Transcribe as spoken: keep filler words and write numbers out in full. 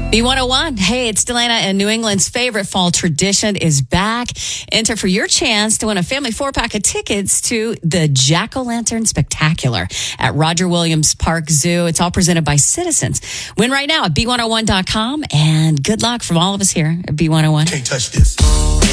B one oh one. Hey, it's Delana, and New England's favorite fall tradition is back. Enter for your chance to win a family four-pack of tickets to the Jack-O-Lantern Spectacular at Roger Williams Park Zoo. It's all presented by Citizens. Win right now at B one oh one dot com, and good luck from all of us here at B one oh one. Can't touch this.